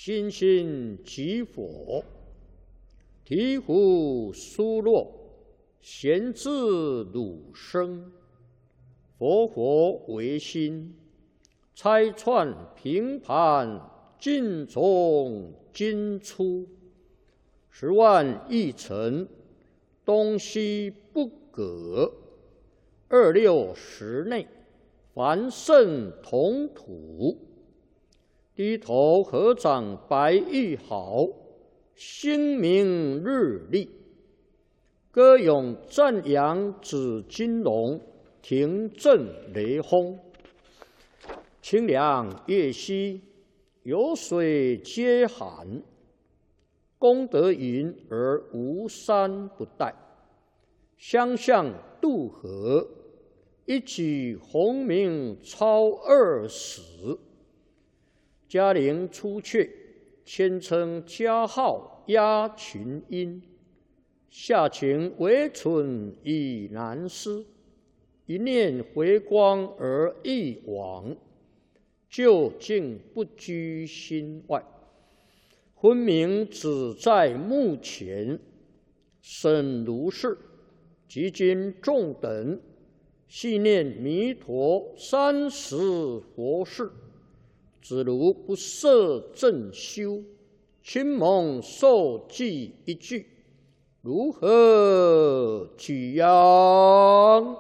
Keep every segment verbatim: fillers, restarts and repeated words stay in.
心心即佛，醍醐疏落，贤自汝生。佛佛为心，拆穿平盘，尽从今出。十万亿尘，东西不隔。二六时内，凡圣同土。低头合掌白玉毫，星明日历。歌咏赞扬紫金龙，庭震雷轰。清凉月兮，有水皆寒。功德云而无山不殆。相向渡河，一举鸿名超二十。嘉陵出阙，谦称嘉号压群英。下情为蠢已难思，一念回光而一往，究竟不居心外。昏明只在目前，审如是，即今众等细念弥陀三十佛事。只如不摄正修，亲蒙受记一句，如何举扬？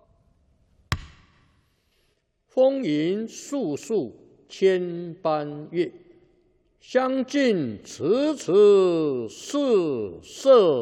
风云素素千般月，相近迟迟是色。